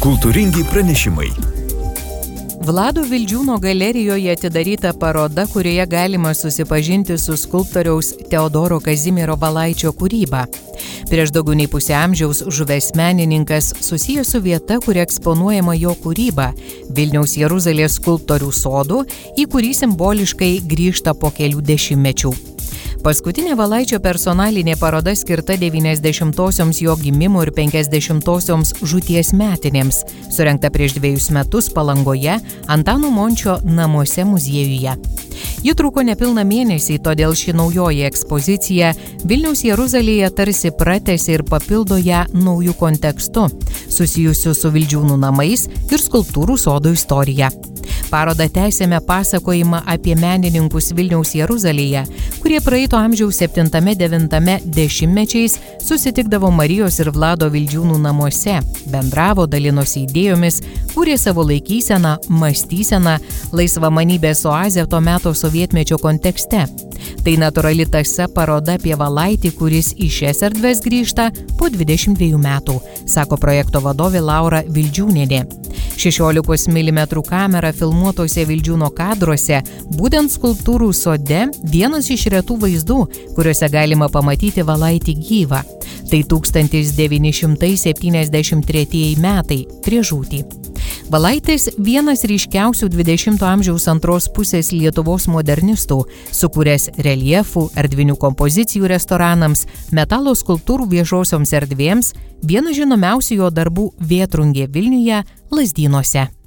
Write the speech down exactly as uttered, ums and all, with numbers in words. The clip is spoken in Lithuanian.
Kultūringi pranešimai. Vlado Vildžiūno galerijoje atidaryta paroda, kurioje galima susipažinti su skulptoriaus Teodoro Kazimiero Valaičio kūryba. Prieš daugiau nei pusę amžiaus žuvęs menininkas susijęs su vieta, kur eksponuojama jo kūryba – Vilniaus Jeruzalės skulptorių sodų, į kurį simboliškai grįžta po kelių dešimtmečių. Paskutinė Valaičio personalinė paroda skirta devyniasdešimtosioms jo gimimo ir penkiasdešimtosioms žūties metinėms, surengta prieš dviejus metus Palangoje, Antano Mončio namuose muziejuje. Ji truko nepilną mėnesį, todėl ši naujoji ekspozicija Vilniaus Jeruzalėje tarsi pratęsė ir papildo ją naujų kontekstų, susijusių su Vildžiūnų namais ir skulptūrų sodo istorija. Parodą tęsėme pasakojimą apie menininkus Vilniaus Jeruzalėje, kurie praeito amžiaus septintame devintame dešimtmečiais susitikdavo Marijos ir Vlado Vildžiūnų namuose, bendravo, dalinosi idėjomis, kūrė savo laikyseną, mąstyseną, laisvamanybės oazę to meto sovietmečio kontekste. Tai natūrali tąsa paroda apie Valaitį, kuris į šias erdves grįžta po dvidešimt dviejų metų, sako projekto vadovė Laura Vildžiūnienė. šešiolikos milimetrų kamera filmuotose Vildžiūno kadruose, būtent skulptūrų sode, vienas iš retų vaizdų, kuriuose galima pamatyti Valaitį gyvą. Tai tūkstantis devyni šimtai septyniasdešimt tretieji metai, prieš žūtį. Valaitis vienas ryškiausių dvidešimto amžiaus antros pusės Lietuvos modernistų, sukūręs reljefų, erdvinių kompozicijų restoranams, metalo skulptūrų viešosioms erdvėms, vienas žinomiausių jo darbų Vėtrungė Vilniuje, Lazdynuose.